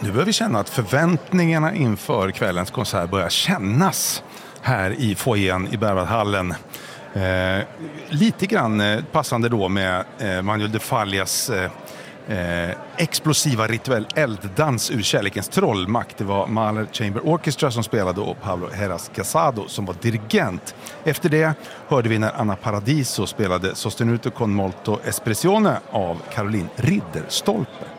Nu börjar vi känna att förväntningarna inför kvällens konsert börjar kännas här i foajén i Berwaldhallen. Lite grann passande då med Manuel de Fallas explosiva rituell elddans ur kärlekens trollmakt. Det var Mahler Chamber Orchestra som spelade och Pablo Heras Casado som var dirigent. Efter det hörde vi när Anna Paradiso spelade Sostenuto con molto espressione av Caroline Ridderstolpe.